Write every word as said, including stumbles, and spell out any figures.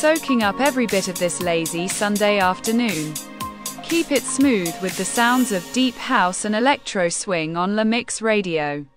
soaking up every bit of this lazy Sunday afternoon. Keep it smooth with the sounds of deep house and electro swing on La Mix Radio.